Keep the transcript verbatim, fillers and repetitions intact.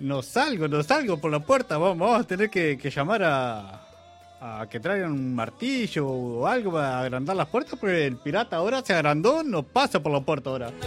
No salgo, no salgo por la puerta. Vamos, vamos a tener que, que llamar a, a que traigan un martillo o algo para agrandar las puertas, porque el pirata ahora se agrandó, no pasa por la puerta ahora.